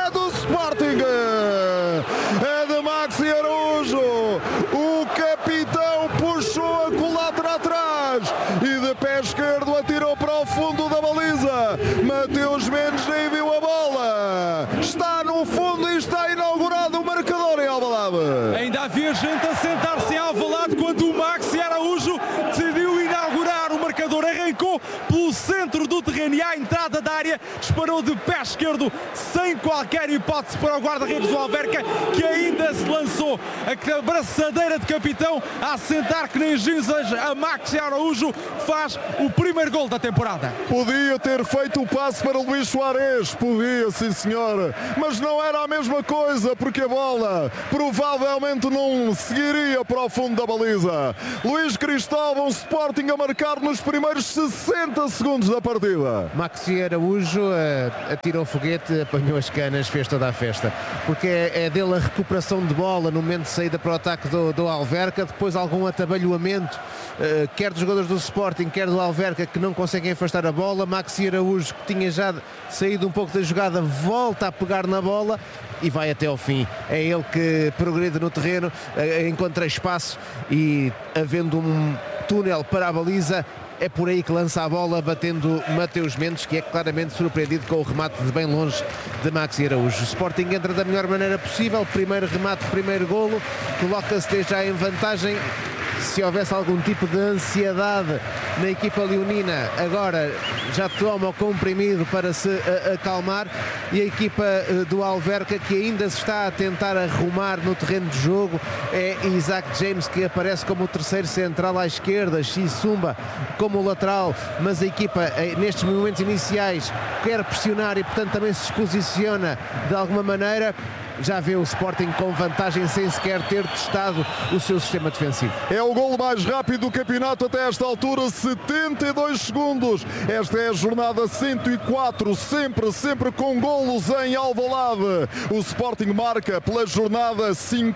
é do Sporting, é de Maxi Araújo, o capitão puxou a culatra atrás e de pé esquerdo atirou para o fundo da baliza. Mateus Mendes nem viu a bola, está no fundo e está inaugurado o marcador em Alvalade. Ainda havia gente a sentar-se em Alvalade quando o Maxi Araújo decidiu inaugurar o marcador. Arrancou pelo centro do terreno e à entrada da área disparou de pé esquerdo sem qualquer hipótese para o guarda-redes do Alverca, que ainda se lançou a braçadeira de capitão a assentar que nem ginzas. A Maxi Araújo faz o primeiro gol da temporada. Podia ter feito o passe para Luís Soares, podia, sim senhor, mas não era a mesma coisa, porque a bola provavelmente não seguiria para o fundo da baliza. Luís Cristóvão, Sporting a marcar nos primeiros 60 segundos da partida. Maxi Araújo atirou o foguete, apanhou as canas, fez toda a festa, porque é dele a recuperação de bola no momento de saída para o ataque do Alverca, depois algum atabalhoamento, quer dos jogadores do Sporting, quer do Alverca, que não conseguem afastar a bola. Maxi Araújo, que tinha já saído um pouco da jogada, volta a pegar na bola e vai até ao fim. É ele que progride no terreno, encontra espaço e, havendo um túnel para a baliza, é por aí que lança a bola, batendo Mateus Mendes, que é claramente surpreendido com o remate de bem longe de Maxi Araújo. O Sporting entra da melhor maneira possível, primeiro remate, primeiro golo, coloca-se desde já em vantagem. Se houvesse algum tipo de ansiedade na equipa leonina, agora já toma o comprimido para se acalmar, e a equipa do Alverca, que ainda se está a tentar arrumar no terreno de jogo, é Isaac James, que aparece como o terceiro central à esquerda, Xisumba como lateral, mas a equipa nestes momentos iniciais quer pressionar e portanto também se posiciona de alguma maneira. Já vê o Sporting com vantagem sem sequer ter testado o seu sistema defensivo. É o gol mais rápido do campeonato até esta altura, 72 segundos. Esta é a jornada 104, sempre com golos em Alvalade. O Sporting marca pela jornada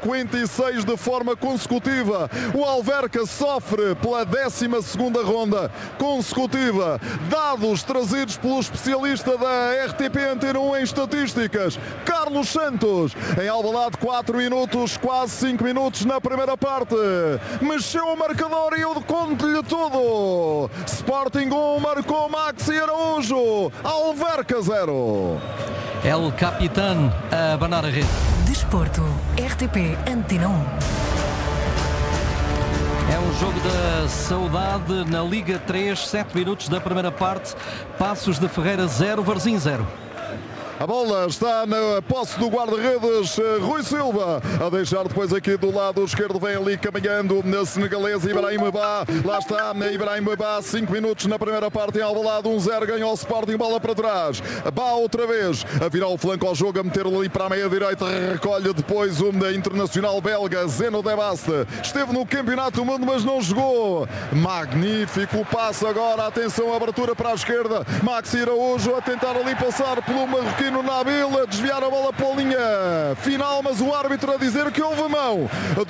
56 de forma consecutiva. O Alverca sofre pela 12ª ronda consecutiva. Dados trazidos pelo especialista da RTP Antena 1 em estatísticas, Carlos Santos. Em Alvalade, 4 minutos, quase 5 minutos na primeira parte. Mexeu o marcador e eu conto-lhe tudo. Sporting 1, marcou Maxi Araújo. Alverca 0. El Capitán a abanar a rede. Desporto, RTP Antena 1. É um jogo da saudade na Liga 3, 7 minutos da primeira parte. Passos de Ferreira 0, Varzim 0. A bola está na posse do guarda-redes Rui Silva, a deixar depois aqui do lado esquerdo, vem ali caminhando na senegalesa Ibrahim Ba. Lá está Ibrahim Ba, 5 minutos na primeira parte em Alvalade, 1-0, ganhou o Sporting, bola para trás. Ba outra vez, a virar o flanco ao jogo, a meter-lo ali para a meia-direita, recolhe depois o internacional belga Zeno de Baste. Esteve no Campeonato do Mundo, mas não jogou. Magnífico passe agora, atenção, abertura para a esquerda. Maxi Araújo a tentar ali passar pelo marroquino Nabil, a desviar a bola para a linha final, mas o árbitro a dizer que houve mão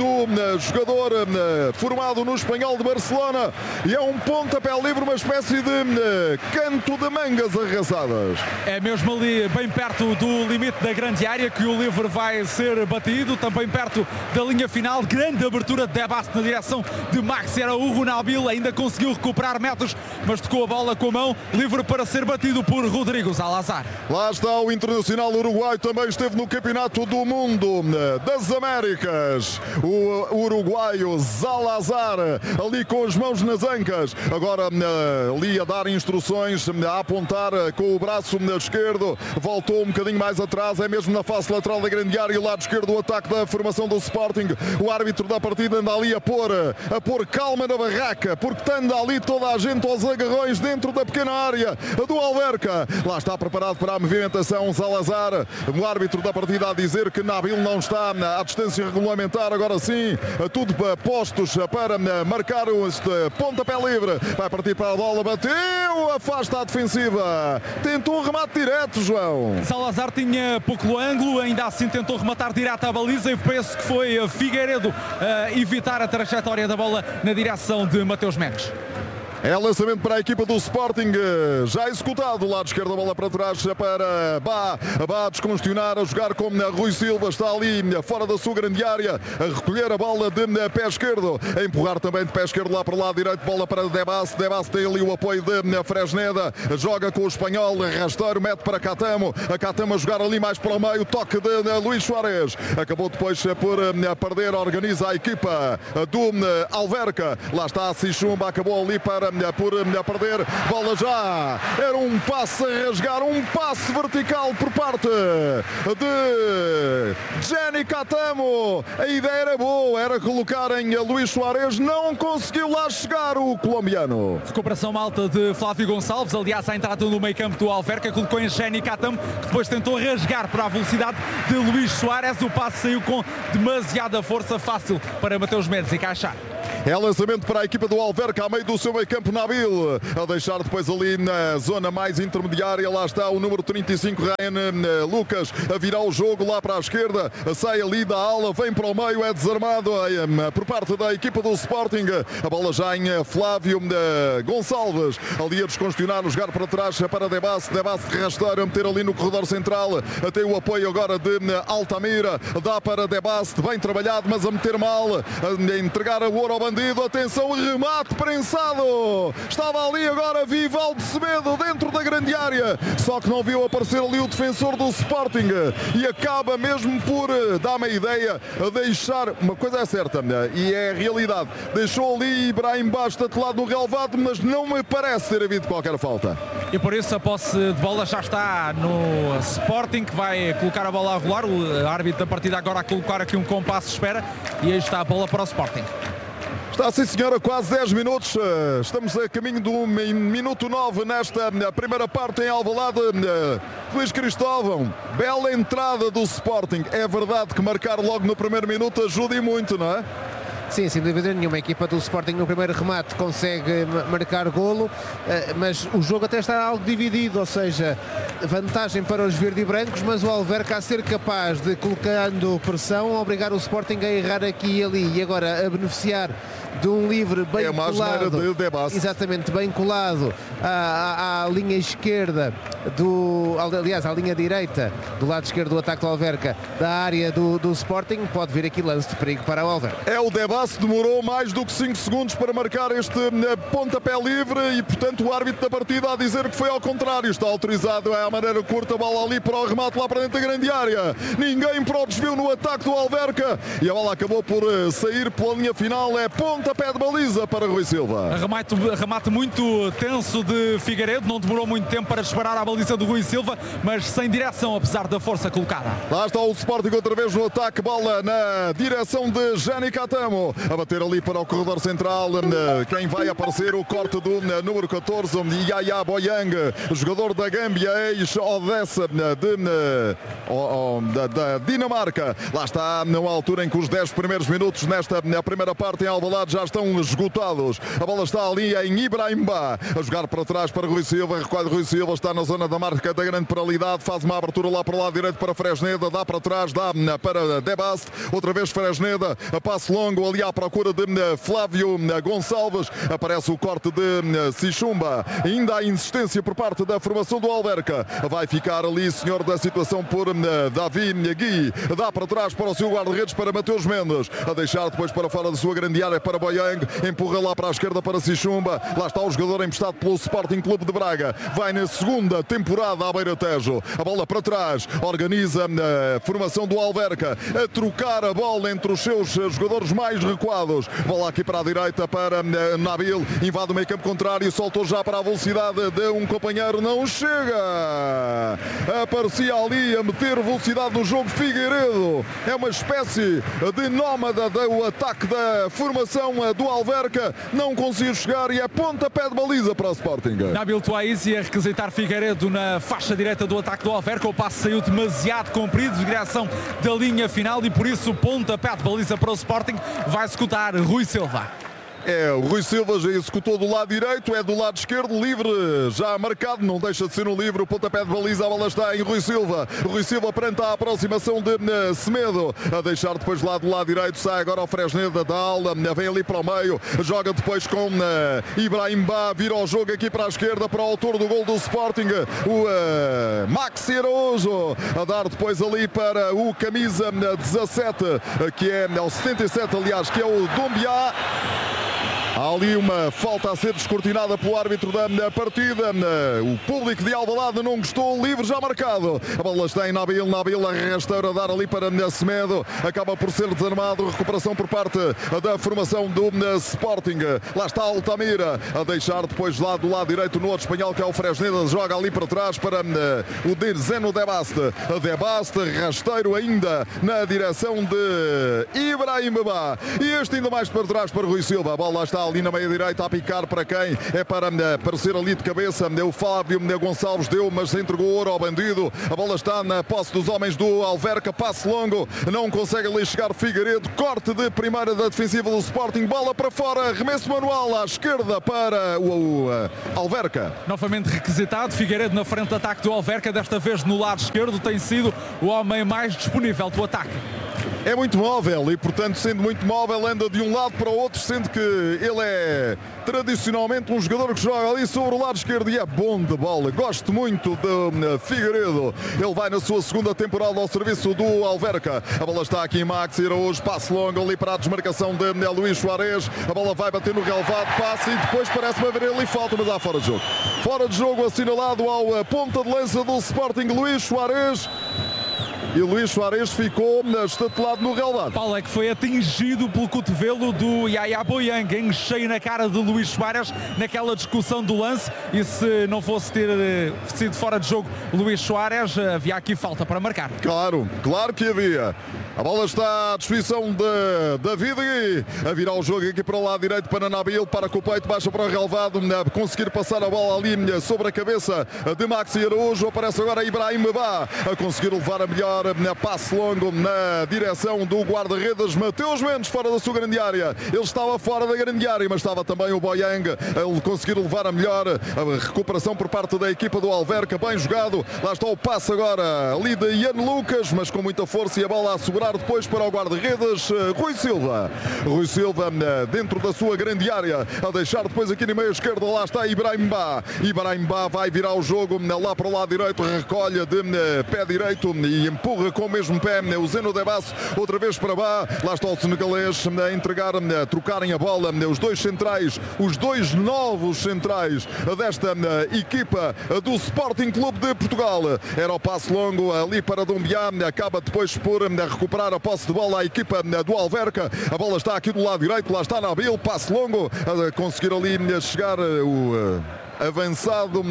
do jogador formado no Espanhol de Barcelona, e é um pontapé livre, uma espécie de canto de mangas arregaçadas. É mesmo ali, bem perto do limite da grande área, que o livre vai ser batido, também perto da linha final. Grande abertura de Debaste na direção de Maxi Araújo. Nabil ainda conseguiu recuperar metros, mas tocou a bola com a mão, livre para ser batido por Rodrigo Salazar. Lá está o internacional uruguaio, também esteve no Campeonato do Mundo das Américas. O uruguaio Salazar ali com as mãos nas ancas, agora ali a dar instruções, a apontar com o braço esquerdo, voltou um bocadinho mais atrás, é mesmo na face lateral da grande área, o lado esquerdo, o ataque da formação do Sporting. O árbitro da partida anda ali a pôr calma na barraca, porque anda ali toda a gente aos agarrões dentro da pequena área do Alverca. Lá está preparado para a movimentação Salazar, o árbitro da partida a dizer que Nabil não está à distância regulamentar. Agora sim, tudo postos para marcar este pontapé livre. Vai partir para a bola, bateu, afasta a defensiva, tentou um remate direto, João. Salazar tinha pouco ângulo, ainda assim tentou rematar direto à baliza, e penso que foi Figueiredo a evitar a trajetória da bola na direção de Mateus Mendes. É lançamento para a equipa do Sporting, já executado, lado esquerdo, a bola para trás para Bá a descongestionar, a jogar com Rui Silva, está ali fora da sua grande área, a recolher a bola de pé esquerdo, a empurrar também de pé esquerdo lá para o lado direito, bola para Debas tem ali o apoio de Fresneda, joga com o espanhol, rasteiro, mete para Catamo, a Catamo a jogar ali mais para o meio, toque de Luís Soares, acabou depois por perder, organiza a equipa do Alverca, lá está a Sichumba, acabou ali por perder, bola já, era um passe a rasgar, um passe vertical por parte de Jenny Catamo, a ideia era boa, era colocar em Luís Soares, não conseguiu lá chegar o colombiano. Recuperação malta de Flávio Gonçalves, aliás à entrada no meio campo do Alverca, colocou em Jenny Catamo, que depois tentou rasgar para a velocidade de Luís Soares, o passe saiu com demasiada força, fácil para Mateus Mendes encaixar. É lançamento para a equipa do Alverca, a meio do seu meio campo, Nabil, a deixar depois ali na zona mais intermediária, lá está o número 35, Ryan Lucas, a virar o jogo lá para a esquerda, sai ali da ala, vem para o meio, é desarmado por parte da equipa do Sporting, a bola já em Flávio Gonçalves, ali a descongestionar, jogar para trás para Debas de rasteiro, a meter ali no corredor central, tem o apoio agora de Altamira, dá para Debas, bem trabalhado, mas a meter mal, a entregar a ouro ao bandido, atenção, remate prensado, estava ali agora Vivaldo Semedo dentro da grande área, só que não viu aparecer ali o defensor do Sporting e acaba mesmo por dar-me a ideia a deixar, uma coisa é certa e é a realidade, deixou ali Ibrahim Basta tatuado no relvado, mas não me parece ter havido qualquer falta. E por isso a posse de bola já está no Sporting, que vai colocar a bola a rolar, o árbitro da partida agora a colocar aqui um compasso de espera e aí está a bola para o Sporting. Está sim senhora, quase 10 minutos, estamos a caminho do minuto 9 nesta primeira parte em Alvalade. Luís Cristóvão, bela entrada do Sporting, é verdade que marcar logo no primeiro minuto ajuda e muito, não é? Sim, sem dúvida nenhuma, a equipa do Sporting no primeiro remate consegue marcar golo, mas o jogo até está algo dividido, ou seja, vantagem para os verde e brancos, mas o Alverca a ser capaz de, colocando pressão, obrigar o Sporting a errar aqui e ali, e agora a beneficiar de um livre bem colado, de Debas. Exatamente, bem colado à linha esquerda, aliás, à linha direita do lado esquerdo do ataque do Alverca, da área do Sporting, pode vir aqui lance de perigo para o Alverca. É o Debas, demorou mais do que 5 segundos para marcar este pontapé livre e, portanto, o árbitro da partida a dizer que foi ao contrário, está autorizado, é a maneira curta, a bola ali para o remate lá para dentro da grande área, ninguém para o desvio no ataque do Alverca e a bola acabou por sair pela linha final, é pontapé de baliza para Rui Silva. Remate muito tenso de Figueiredo, não demorou muito tempo para disparar a baliza do Rui Silva, mas sem direção, apesar da força colocada. Lá está o Sporting outra vez no ataque, bola na direção de Jenny Catamo, a bater ali para o corredor central, quem vai aparecer, o corte do número 14, Yaya Boyang, jogador da Gâmbia, ex-Odessa da Dinamarca. Lá está, na altura em que os 10 primeiros minutos nesta primeira parte em Alvalade já estão esgotados. A bola está ali em Ibrahim Bá, a jogar para trás para Rui Silva, recolhe Rui Silva, está na zona da marca da grande penalidade, faz uma abertura lá para o lado direito para Fresneda, dá para trás, dá para Debas, outra vez Fresneda, a passo longo ali à procura de Flávio Gonçalves, aparece o corte de Sichumba, ainda há insistência por parte da formação do Alverca, vai ficar ali senhor da situação por Davi Gui, dá para trás para o seu guarda-redes para Mateus Mendes, a deixar depois para fora da sua grande área para Boyang, empurra lá para a esquerda para Sichumba, lá está o jogador emprestado pelo Sporting Clube de Braga, vai na segunda temporada à Beira Tejo, a bola para trás, organiza a formação do Alverca, a trocar a bola entre os seus jogadores mais recuados, bola aqui para a direita para Nabil, invade o meio campo contrário, soltou já para a velocidade de um companheiro, não chega, aparecia ali a meter velocidade no jogo Figueiredo, é uma espécie de nómada do ataque da formação do Alverca, não conseguiu chegar e é pontapé de baliza para o Sporting. Nabil Touaisi a requisitar Figueiredo na faixa direita do ataque do Alverca, o passe saiu demasiado comprido de direção da linha final e por isso pontapé de baliza para o Sporting, vai executar Rui Silva. O Rui Silva já executou do lado direito, é do lado esquerdo, livre, já marcado, não deixa de ser um livre, o pontapé de baliza, a bola está em Rui Silva. Rui Silva perante a aproximação de Semedo, a deixar depois lá do lado direito, sai agora ao Fresneda da ala, vem ali para o meio, joga depois com Ibrahim Ba, vira o jogo aqui para a esquerda, para o autor do gol do Sporting, o Maxi Araújo, a dar depois ali para o camisa 17, que é o 77, aliás, que é o Doumbia. Há ali uma falta a ser descortinada pelo árbitro da partida. O público de Alvalade não gostou. Livre já marcado. A bola está em Nabil. Nabil arrasta a dar ali para Semedo. Acaba por ser desarmado. Recuperação por parte da formação do Sporting. Lá está Altamira a deixar depois lá do lado direito no outro espanhol, que é o Fresneda. Joga ali para trás para o Zeno Debaste. Debaste, rasteiro ainda na direção de Ibrahim Ba. E este ainda mais para trás para Rui Silva. A bola está ali na meia direita a picar para quem? É para aparecer ali de cabeça. O Fábio Gonçalves deu, mas entregou ouro ao bandido. A bola está na posse dos homens do Alverca. Passe longo, não consegue ali chegar Figueiredo. Corte de primeira da defensiva do Sporting. Bola para fora, remesso manual à esquerda para o Alverca. Novamente requisitado, Figueiredo na frente de ataque do Alverca, desta vez no lado esquerdo, tem sido o homem mais disponível do ataque. É muito móvel e, portanto, sendo muito móvel, anda de um lado para o outro, sendo que ele é tradicionalmente um jogador que joga ali sobre o lado esquerdo e é bom de bola. Gosto muito de Figueiredo. Ele vai na sua segunda temporada ao serviço do Alverca. A bola está aqui em Maxi Araújo, passe longo ali para a desmarcação de Luís Soares. A bola vai bater no relevado, passe e depois parece-me haver ali falta, mas há fora de jogo. Fora de jogo assinalado ao ponta de lança do Sporting, Luís Soares. E Luís Soares ficou estatelado no relevado. Paulo, é que foi atingido pelo cotovelo do Yaya Boyang, em cheio na cara de Luís Soares naquela discussão do lance, e se não fosse ter sido fora de jogo Luís Soares, havia aqui falta para marcar. Claro que havia. A bola está à disposição de David a virar o jogo aqui para o lado direito para Nabil, para com o peito, baixa para o relevado, conseguir passar a bola ali sobre a cabeça de Maxi Araújo. Aparece agora Ibrahim Ba a conseguir levar a melhor passe longo na direção do guarda-redes Mateus Mendes, fora da sua grande área. Ele estava fora da grande área, mas estava também o Boyang a conseguir levar a melhor. A recuperação por parte da equipa do Alverca, bem jogado. Lá está o passe agora ali de Ian Lucas, mas com muita força, e a bola a sobrar depois para o guarda-redes Rui Silva. Rui Silva dentro da sua grande área, a deixar depois aqui na meia esquerda. Lá está Ibrahim Ba. Ibrahim Ba vai virar o jogo lá para o lado direito, recolhe de pé direito e empurra com o mesmo pé o Zeno Debasse, outra vez para Ba. Lá está o senegalês a entregar, a trocarem a bola os dois centrais, os dois novos centrais desta equipa do Sporting Clube de Portugal. Era o passe longo ali para Doumbia, acaba depois por recuperar a posse de bola à equipa do Alverca. A bola está aqui do lado direito, lá está Nabil, passe longo, a conseguir ali chegar o avançado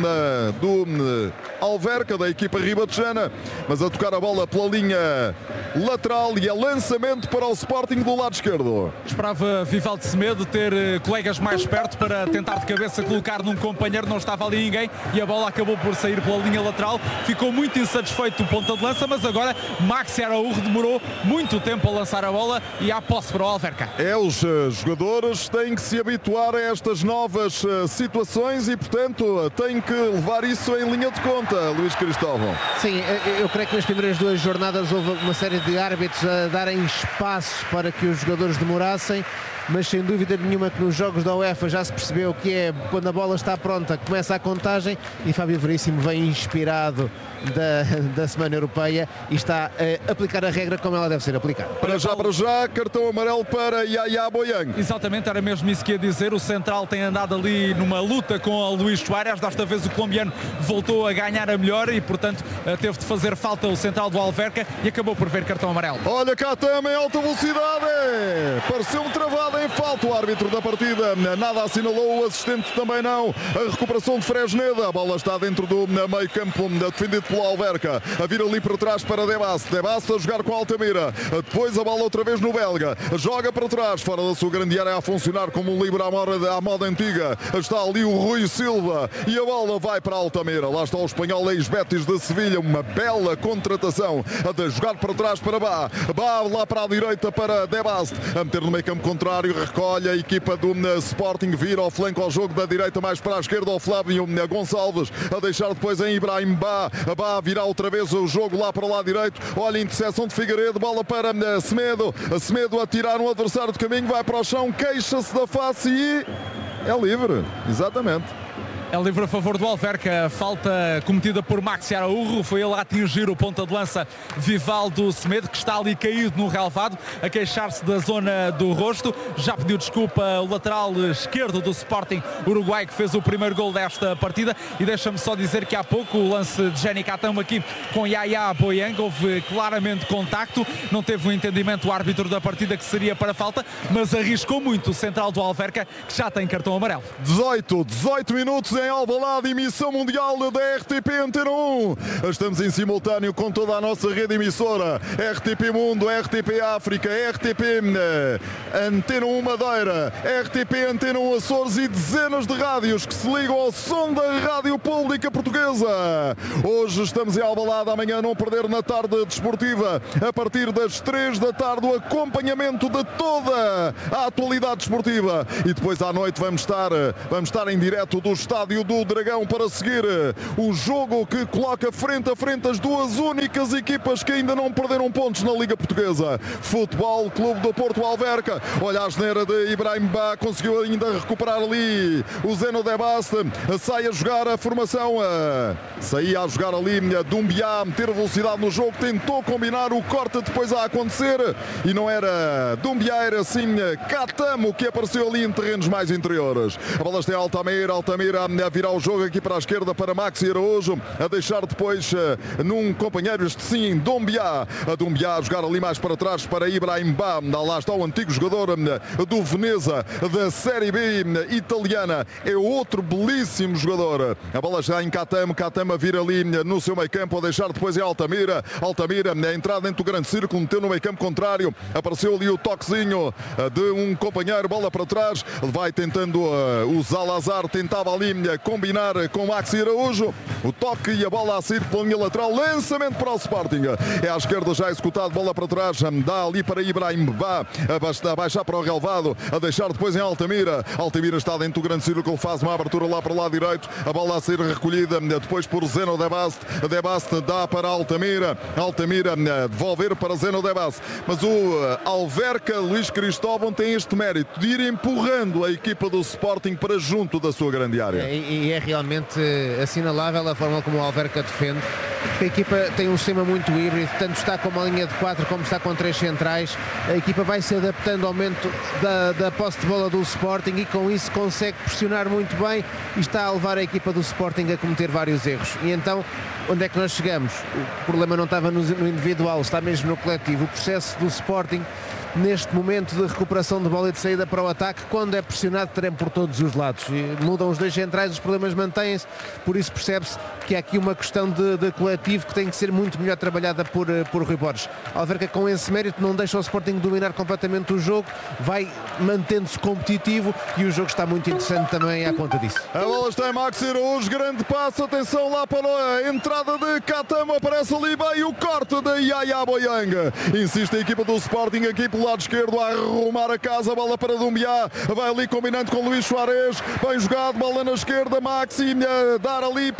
do Alverca, da equipa ribatejana, mas a tocar a bola pela linha lateral, e a lançamento para o Sporting do lado esquerdo. Esperava Vivaldo Semedo ter colegas mais perto para tentar de cabeça colocar num companheiro, não estava ali ninguém e a bola acabou por sair pela linha lateral. Ficou muito insatisfeito do ponta de lança, mas agora Maxi Araújo demorou muito tempo a lançar a bola e há posse para o Alverca. Os jogadores têm que se habituar a estas novas situações e, portanto, têm que levar isso em linha de conta, Luís Cristóvão. Sim, eu creio que nas primeiras duas jornadas houve uma série de árbitros a darem espaço para que os jogadores demorassem, mas sem dúvida nenhuma que nos jogos da UEFA já se percebeu que é quando a bola está pronta, começa a contagem, e Fábio Veríssimo vem inspirado da Semana Europeia e está a aplicar a regra como ela deve ser aplicada. Para já, cartão amarelo para Yaya Boyang. Exatamente, era mesmo isso que ia dizer. O central tem andado ali numa luta com o Luís Soares. Desta vez o colombiano voltou a ganhar a melhor e, portanto, teve de fazer falta o central do Alverca e acabou por ver cartão amarelo. Olha cá também, alta velocidade. Pareceu-me travado em falta o árbitro da partida. Nada assinalou, o assistente também não. A recuperação de Fresneda. A bola está dentro do meio campo, defendido pelo Alverca. A vir ali para trás para Debasse. Debasse a jogar com Altamira. Depois a bola outra vez no belga. Joga para trás, fora da sua grande área, a funcionar como um livre à moda antiga. Está ali o Rui Silva. Silva e a bola vai para Altamira. Lá está o espanhol ex-Betis de Sevilha, uma bela contratação a de jogar para trás para Bá lá para a direita para De Bast, a meter no meio campo contrário, recolhe a equipa do Sporting, vira ao flanco ao jogo da direita mais para a esquerda ao Flávio Gonçalves, a deixar depois em Ibrahim Bá virar outra vez o jogo lá para o lado direito, olha a interseção de Figueiredo, bola para Semedo a tirar um adversário de caminho, vai para o chão, queixa-se da face e é livre, exatamente. É livre a favor do Alverca, falta cometida por Maxi Araújo, foi ele a atingir o ponta de lança Vivaldo Semedo, que está ali caído no relvado, a queixar-se da zona do rosto, já pediu desculpa o lateral esquerdo do Sporting Uruguai, que fez o primeiro gol desta partida, e deixa-me só dizer que há pouco o lance de Jenny Catamo aqui com Yaya Boyang, houve claramente contacto, não teve um entendimento o árbitro da partida que seria para falta, mas arriscou muito o central do Alverca, que já tem cartão amarelo. 18 minutos em Alvalade, emissão mundial da RTP Antena 1. Estamos em simultâneo com toda a nossa rede emissora, RTP Mundo, RTP África, RTP Antena 1 Madeira, RTP Antena 1 Açores e dezenas de rádios que se ligam ao som da Rádio Pública Portuguesa. Hoje estamos em Alvalade, amanhã não perder na tarde desportiva, a partir das 3 da tarde, o acompanhamento de toda a atualidade desportiva, e depois à noite vamos estar em direto do estádio do Dragão para seguir o jogo que coloca frente a frente as duas únicas equipas que ainda não perderam pontos na Liga Portuguesa. Futebol Clube do Porto Alverca, olha a geneira de Ibrahim Bá, conseguiu ainda recuperar ali o Zeno De Bast, sai a jogar a formação, saía a jogar ali Doumbia, meter velocidade no jogo, tentou combinar o corte depois a acontecer e não era Doumbia, era sim Catamo que apareceu ali em terrenos mais interiores. A bola está em Altamira a virar o jogo aqui para a esquerda para Maxi Araújo, a deixar depois num companheiro, este sim, Doumbia a jogar ali mais para trás para Ibrahim Bá, lá está o antigo jogador do Veneza da Série B italiana, é outro belíssimo jogador. A bola está em Catamo a vir ali no seu meio campo, a deixar depois em Altamira, a entrada dentro do grande círculo, meteu no meio campo contrário, apareceu ali o toquezinho de um companheiro, bola para trás, vai tentando o Zalazar, tentava ali combinar com Maxi Araújo, o toque e a bola a sair pela linha lateral, lançamento para o Sporting, é à esquerda já executado, bola para trás, dá ali para Ibrahim Bá, a baixar para o relvado, a deixar depois em Altamira está dentro do grande círculo, faz uma abertura lá para o lado direito, a bola a ser recolhida depois por Zeno De Bast dá para Altamira devolver para Zeno De Bast, mas o Alverca, Luís Cristóvão, tem este mérito de ir empurrando a equipa do Sporting para junto da sua grande área. E é realmente assinalável a forma como o Alverca defende, porque a equipa tem um sistema muito híbrido, tanto está com uma linha de 4 como está com 3 centrais, a equipa vai se adaptando ao aumento da posse de bola do Sporting e com isso consegue pressionar muito bem e está a levar a equipa do Sporting a cometer vários erros. E então, onde é que nós chegamos? O problema não estava no individual, está mesmo no coletivo. O processo do Sporting neste momento de recuperação de bola e de saída para o ataque, quando é pressionado terem por todos os lados, e mudam os dois centrais, os problemas mantêm-se, por isso percebe-se que há aqui uma questão de coletivo que tem que ser muito melhor trabalhada por Rui Borges. Alverca, com esse mérito, não deixa o Sporting dominar completamente o jogo, vai mantendo-se competitivo e o jogo está muito interessante também à conta disso. A bola está em Maxi Araújo, grande passo, atenção lá para a entrada de Catamo, aparece ali bem o corte de Yaya Boyang, insiste a equipa do Sporting aqui pelo lado esquerdo a arrumar a casa, bola para Doumbia, vai ali combinando com Luís Soares, bem jogado, bola na esquerda, Maxi, dar ali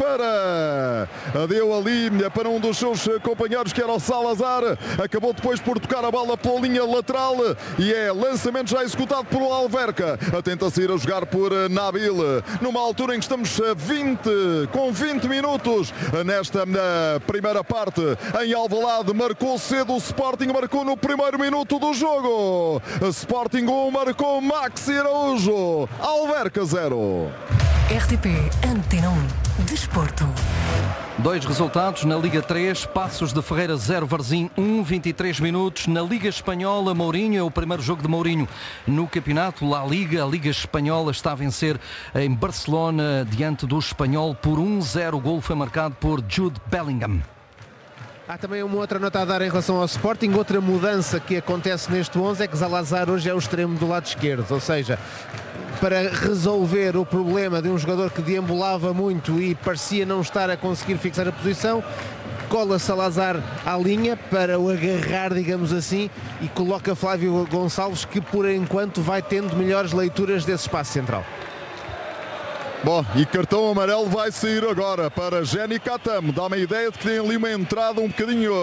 deu ali para um dos seus companheiros que era o Salazar, acabou depois por tocar a bola pela linha lateral e é lançamento já executado pelo Alverca, tenta-se ir a jogar por Nabil, numa altura em que estamos com 20 minutos nesta primeira parte em Alvalade, marcou cedo o Sporting, marcou no primeiro minuto do jogo. Sporting 1, marcou Maxi Araújo, Alverca 0. RTP Antena 1 Desporto. 2 resultados na Liga 3, Passos de Ferreira 0, Varzim 1, 23 minutos. Na Liga Espanhola, Mourinho, é o primeiro jogo de Mourinho no campeonato La Liga. A Liga Espanhola está a vencer em Barcelona diante do Espanhol por 1-0. O golo foi marcado por Jude Bellingham. Há também uma outra nota a dar em relação ao Sporting. Outra mudança que acontece neste 11 é que Zalazar hoje é o extremo do lado esquerdo, ou seja, para resolver o problema de um jogador que deambulava muito e parecia não estar a conseguir fixar a posição, cola Salazar à linha para o agarrar, digamos assim, e coloca Flávio Gonçalves, que por enquanto vai tendo melhores leituras desse espaço central. Bom, e cartão amarelo vai sair agora para Jenny Catamo. Dá-me a ideia de que tem ali uma entrada um bocadinho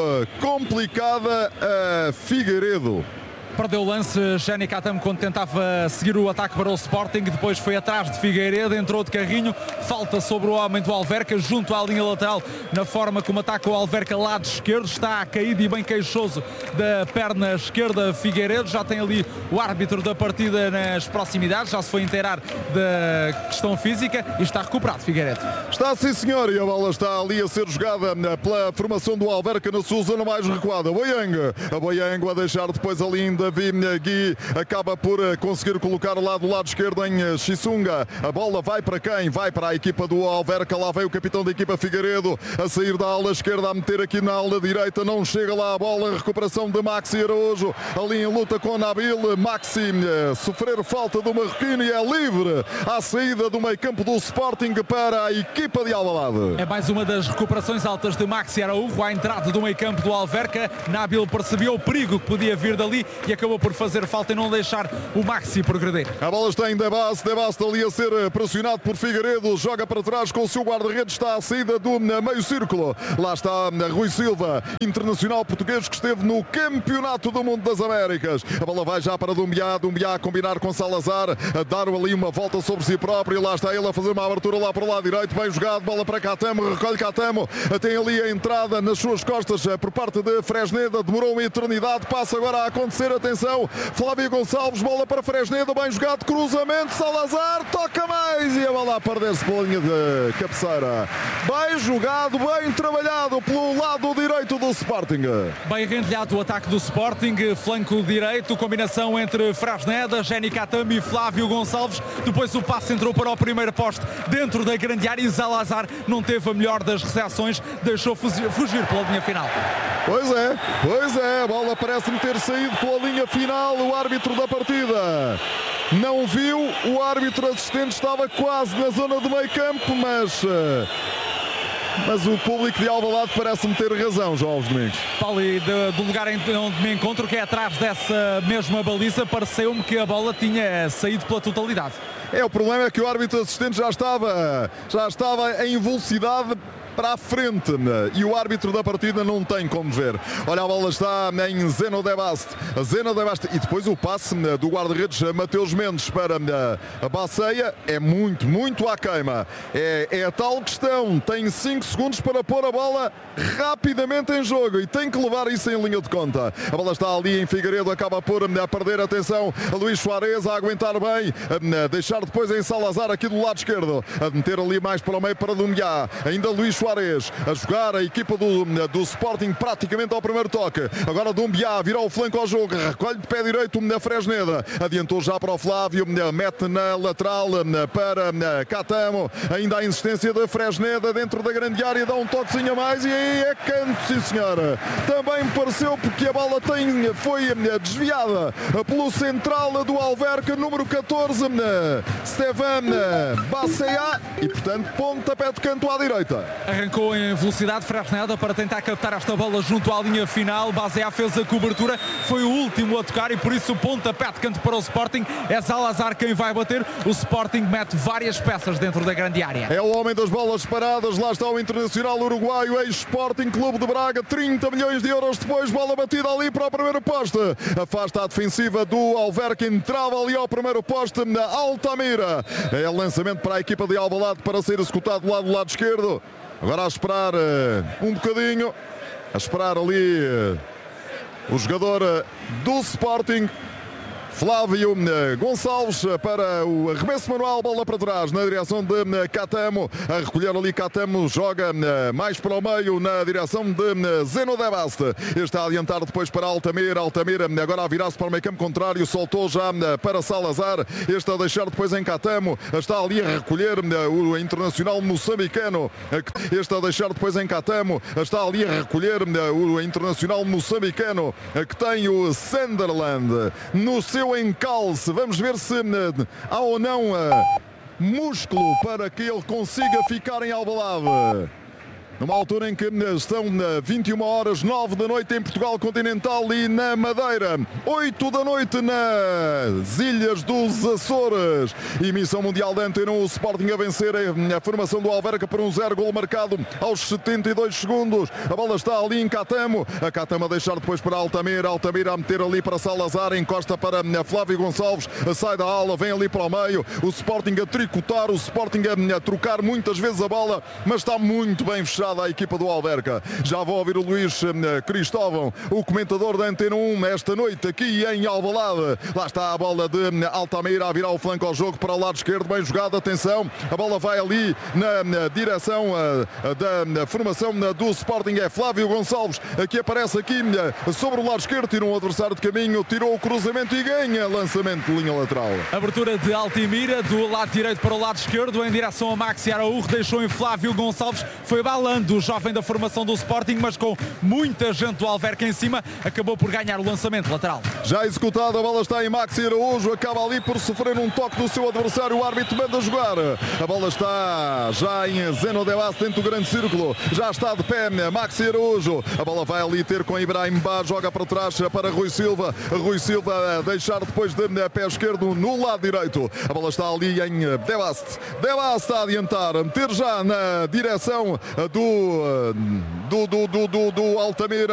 complicada a Figueiredo. Perdeu o lance Jenny Catamo quando tentava seguir o ataque para o Sporting, depois foi atrás de Figueiredo, entrou de carrinho, falta sobre o homem do Alverca junto à linha lateral, na forma como ataca o Alverca lado esquerdo, está caído e bem queixoso da perna esquerda Figueiredo, já tem ali o árbitro da partida nas proximidades, já se foi inteirar da questão física e está recuperado Figueiredo. Está sim senhor, e a bola está ali a ser jogada pela formação do Alverca na sua zona mais recuada. A Boiango a deixar depois ali ainda Gui, acaba por conseguir colocar lá do lado esquerdo em Chisunga. A bola vai para quem? Vai para a equipa do Alverca. Lá vem o capitão da equipa Figueiredo a sair da ala esquerda, a meter aqui na ala direita. Não chega lá a bola. Recuperação de Maxi Araújo ali em luta com Nabil. Maxi sofrer falta do marroquino e é livre à saída do meio campo do Sporting para a equipa de Alvalade. É mais uma das recuperações altas de Maxi Araújo à entrada do meio campo do Alverca. Nabil percebeu o perigo que podia vir dali e acabou por fazer falta e não deixar o Maxi progredir. A bola está em Debast ali a ser pressionado por Figueiredo, joga para trás com o seu guarda-redes, está à saída do meio círculo. Lá está Rui Silva, internacional português que esteve no Campeonato do Mundo das Américas. A bola vai já para Dumbiá a combinar com Salazar, a dar ali uma volta sobre si próprio. Lá está ele a fazer uma abertura lá para o lado direito, bem jogado, bola para Catamo, recolhe Catamo, tem ali a entrada nas suas costas por parte de Fresneda, demorou uma eternidade, passa agora a acontecer, atenção, Flávio Gonçalves, bola para Fresneda, bem jogado, cruzamento, Salazar, toca mais e a bola a perder-se pela linha de cabeceira. Bem jogado, bem trabalhado pelo lado direito do Sporting. Bem rendilhado o ataque do Sporting, flanco direito, combinação entre Fresneda, Jenny Catamo e Flávio Gonçalves. Depois o passe entrou para o primeiro poste dentro da grande área e Salazar não teve a melhor das recepções, deixou fugir pela linha final. Pois é, a bola parece-me ter saído pela linha final. O árbitro da partida não viu, o árbitro assistente estava quase na zona do meio campo, mas o público de Alvalade parece-me ter razão, João Alves Domingos. Paulo, e do lugar onde me encontro, que é atrás dessa mesma baliza, pareceu-me que a bola tinha saído pela totalidade. O problema é que o árbitro assistente já estava em velocidade para a frente e o árbitro da partida não tem como ver. Olha, a bola está em Zeno Debast e depois o passe do guarda-redes Mateus Mendes para a Baceia é muito à queima. É a tal questão, tem 5 segundos para pôr a bola rapidamente em jogo e tem que levar isso em linha de conta. A bola está ali em Figueiredo, acaba por perder, atenção, a Luís Soares a aguentar bem, a deixar depois em Salazar aqui do lado esquerdo, a meter ali mais para o meio para Dumbiá, ainda Luís Soares a jogar a equipa do Sporting praticamente ao primeiro toque. Agora Dumbiá virou o flanco ao jogo, recolhe de pé direito na Fresneda, adiantou já para o Flávio, mete na lateral para Catamo, ainda a insistência da Fresneda dentro da grande área, dá um toquezinho a mais e aí é canto, sim senhora. Também me pareceu porque a bola foi desviada pelo central do Alverca, número 14, Stevan Baceia, e portanto pontapé de canto à direita. Arrancou em velocidade Fresneda para tentar captar esta bola junto à linha final. Baceia fez a cobertura, foi o último a tocar e por isso o pontapé de canto para o Sporting. É Salazar quem vai bater. O Sporting mete várias peças dentro da grande área. É o homem das bolas paradas. Lá está o internacional uruguaio, ex-Sporting Clube de Braga, 30 milhões de euros depois, bola batida ali para o primeiro poste. Afasta a defensiva do Alverca, entrava ali ao primeiro poste na Altamira. É lançamento para a equipa de Alvalade para ser executado lá do lado esquerdo. Agora a esperar um bocadinho, a esperar ali o jogador do Sporting, Flávio Gonçalves para o arremesso manual, bola para trás na direção de Catamo, a recolher ali Catamo, joga mais para o meio na direção de Zeno de Baste, está a adiantar depois para Altamira agora a virar-se para o meio campo contrário, soltou já para Salazar, este a deixar depois em Catamo, está ali a recolher o internacional moçambicano, este a deixar depois em Catamo, está ali a recolher o internacional moçambicano que tem o Sunderland no seu encalce. Vamos ver se há ou não músculo para que ele consiga ficar em Alvalade. Numa altura em que estão 21 horas 9 da noite em Portugal continental e na Madeira, 8 da noite nas Ilhas dos Açores. Emissão mundial de Antena 1, o Sporting a vencer a formação do Alverca por 1-0, gol marcado aos 72 segundos. A bola está ali em Catamo, a Catamo a deixar depois para Altamira a meter ali para Salazar, encosta para Flávio Gonçalves, sai da ala, vem ali para o meio, o Sporting a tricotar, o Sporting a trocar muitas vezes a bola, mas está muito bem fechado a equipa do Alverca. Já vou ouvir o Luís Cristóvão, o comentador da Antena 1 esta noite aqui em Alvalade. Lá está a bola de Altamira a virar o flanco ao jogo para o lado esquerdo, bem jogado, atenção, a bola vai ali na direção da formação do Sporting, é Flávio Gonçalves que aparece aqui sobre o lado esquerdo, tira um adversário de caminho, tirou o cruzamento e ganha lançamento de linha lateral. Abertura de Altamira do lado direito para o lado esquerdo em direção a Maxi Araújo, deixou em Flávio Gonçalves, foi balando o jovem da formação do Sporting, mas com muita gente do Alverca em cima, acabou por ganhar o lançamento lateral. Já executado, a bola está em Maxi Araújo, acaba ali por sofrer um toque do seu adversário, o árbitro manda jogar. A bola está já em Zeno de Baste dentro do grande círculo, já está de pé Maxi Araújo, a bola vai ali ter com Ibrahim Ba, joga para trás para Rui Silva a deixar depois de pé esquerdo no lado direito, a bola está ali em De Baste a adiantar, meter já na direção do Altamira.